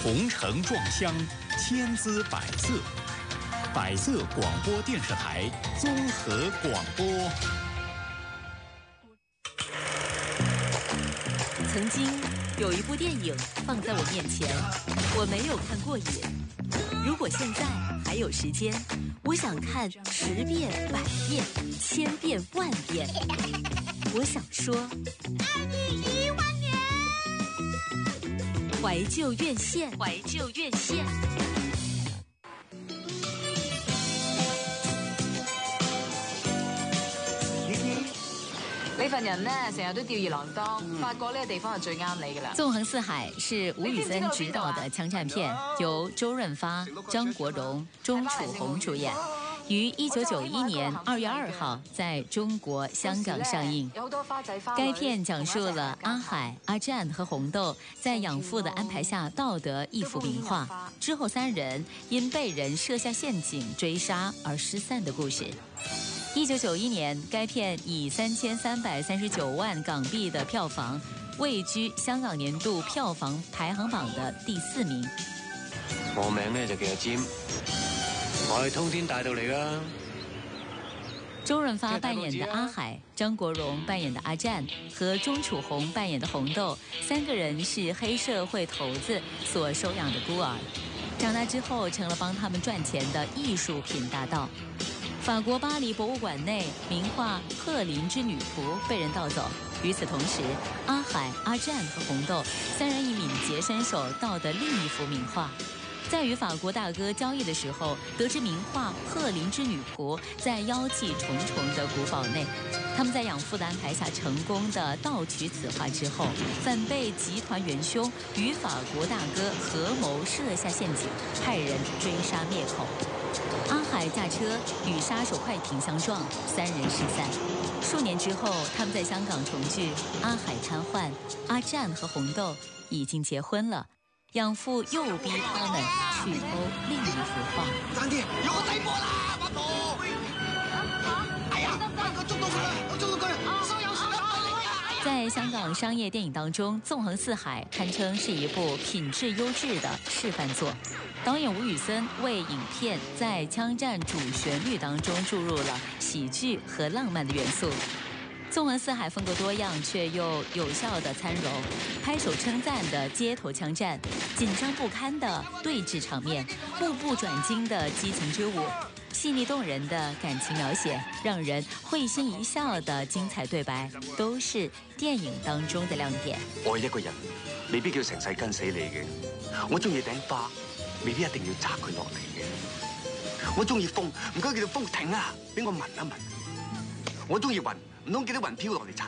红尘撞香，千姿百色。百色广播电视台综合广播。 曾经有一部电影放在我面前，我没有看过瘾。如果现在还有时间，我想看10遍、100遍、1000遍、10000遍。我想说， 爱你1万年。 怀旧院线，怀旧院线。 你份人呢，成日都吊兒郎當，法國呢個地方係最啱你噶啦。 纵横四海是吴宇森执导的槍戰片，由周潤發、張國榮、鐘楚紅主演，於1991年2月2號在中國香港上映。 有好多花仔花。 該片講述了阿海、阿戰和紅豆在養父的安排下盜得一幅名畫，之後3人因被人設下陷阱追殺而失散的故事。1991年，該片以3339萬港幣的票房，位居香港年度票房排行榜的第4名。 我名呢就叫阿尖，我係通天大盜嚟噶。 周潤發扮演的阿海，張國榮扮演的阿戰和鐘楚紅扮演的紅豆，3個人是黑社會頭子所收養的孤兒，長大之後成了幫他們賺錢的藝術品大盜。法國巴黎博物館內名畫《赫林之女僕》被人盜走，與此同時，阿海、阿戰和紅豆3人以敏捷身手盜得另一幅名畫。在與法國大哥交易的時候，得知名畫《赫林之女僕》在妖氣重重的古堡內，他們在養父的安排下成功的盜取此畫之後，反被集團元兇與法國大哥合謀設下陷阱，派人追殺滅口。阿海駕車與殺手快艇相撞，3人失散。數年之後，他們在香港重聚，阿海癱瘓，阿戰和紅豆已經結婚了。養父又逼他們去偷另一幅畫。 爭啲，有個底波啦，八婆！哎呀，我捉到佢啦！我捉到佢啦！收油！ 在香港商業電影當中，《縱橫四海》堪稱是一部品質優質的示範作。導演吳宇森為影片在槍戰主旋律當中注入了喜劇和浪漫的元素。縱橫四海風格多樣，卻又有效的參揉拍手稱讚的街頭槍戰、緊張不堪的對峙場面、步步轉睛的激情之舞、細膩動人的感情描寫，讓人會心一笑的精彩對白，都是電影當中的亮點。 愛一個人未必叫成世跟死你嘅，我中意頂花，未必一定要摘佢落嚟嘅。我中意風，唔該叫到風停啊，俾我聞一聞。我中意雲，唔通叫啲雲飄落嚟摘